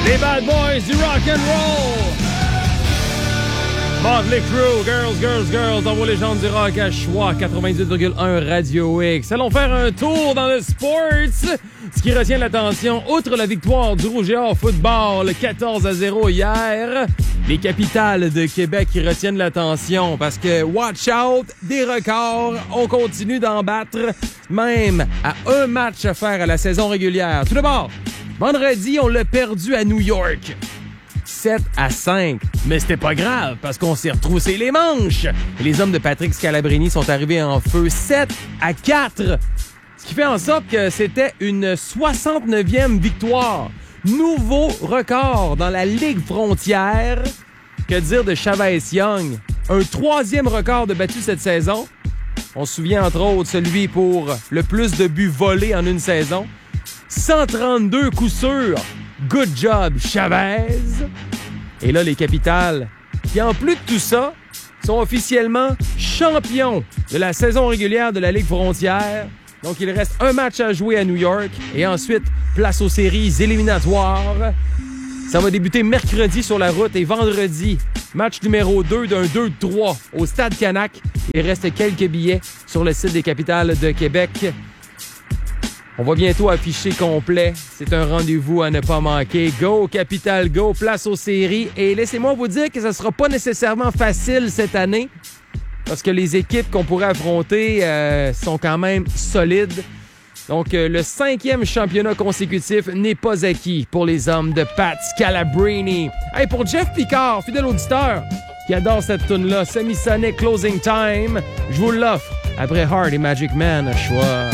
Les Bad Boys du rock and roll. Motley Crue, Girls, envoie les gens du rock à Choix 98,1 Radio X. Allons faire un tour dans le sports. Ce qui retient l'attention, outre la victoire du Rouge et Or football 14-0 hier, les capitales de Québec qui retiennent l'attention parce que, watch out, des records, on continue d'en battre, même à un match à faire à la saison régulière. Tout d'abord, vendredi, on l'a perdu à New York. 7-5. Mais c'était pas grave, parce qu'on s'est retroussé les manches. Et les hommes de Patrick Scalabrini sont arrivés en feu 7-4. Ce qui fait en sorte que c'était une 69e victoire. Nouveau record dans la Ligue frontière. Que dire de Chavez-Young? Un 3e record de battu cette saison. On se souvient entre autres celui pour le plus de buts volés en une saison. 132 coups sûrs. Good job, Chavez! Et là, les Capitales, qui en plus de tout ça, sont officiellement champions de la saison régulière de la Ligue frontière. Donc, il reste un match à jouer à New York. Et ensuite, place aux séries éliminatoires. Ça va débuter mercredi sur la route et vendredi, match numéro 2 d'un 2-3 au Stade Canac. Il reste quelques billets sur le site des Capitales de Québec. On va bientôt afficher complet. C'est un rendez-vous à ne pas manquer. Go, Capital, go, place aux séries. Et laissez-moi vous dire que ça sera pas nécessairement facile cette année parce que les équipes qu'on pourrait affronter sont quand même solides. Donc, le 5e championnat consécutif n'est pas acquis pour les hommes de Pat Scalabrini. Hey, pour Jeff Picard, fidèle auditeur, qui adore cette tune-là, Semisonic Closing Time, je vous l'offre après Hard et Magic Man à Choix.